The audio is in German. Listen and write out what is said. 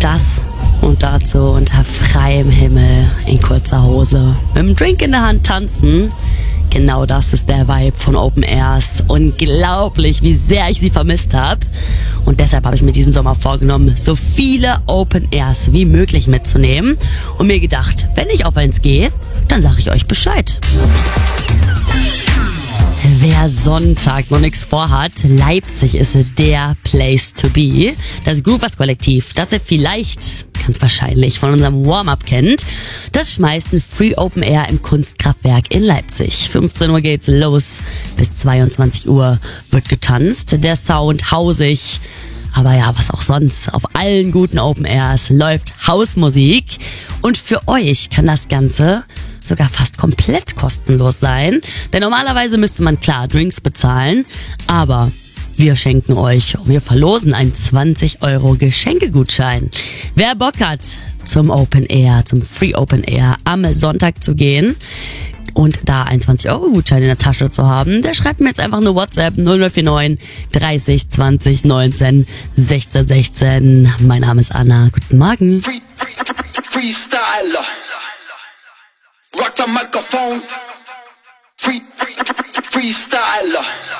Das und dazu unter freiem Himmel in kurzer Hose mit einem Drink in der Hand tanzen. Genau das ist der Vibe von Open Airs. Unglaublich, wie sehr ich sie vermisst habe. Und deshalb habe ich mir diesen Sommer vorgenommen, so viele Open Airs wie möglich mitzunehmen. Und mir gedacht, wenn ich auf eins gehe, dann sage ich euch Bescheid. Wer Sonntag noch nichts vorhat, Leipzig ist der Place to be. Das Groovers Kollektiv, das ihr vielleicht ganz wahrscheinlich von unserem Warm-Up kennt, das schmeißt ein Free Open Air im Kunstkraftwerk in Leipzig. 15 Uhr geht's los, bis 22 Uhr wird getanzt, der Sound hausig. Aber ja, was auch sonst, auf allen guten Open Airs läuft Hausmusik. Und für euch kann das Ganze sogar fast komplett kostenlos sein. Denn normalerweise müsste man klar Drinks bezahlen, aber wir schenken euch, wir verlosen einen 20 € Geschenkegutschein. Wer Bock hat, zum Open Air, zum Free Open Air am Sonntag zu gehen und da einen 20 € Gutschein in der Tasche zu haben, der schreibt mir jetzt einfach eine WhatsApp 0049 30 20 19 16 16. Mein Name ist Anna. Guten Morgen. Freestyler. Rock the microphone. Freestyler.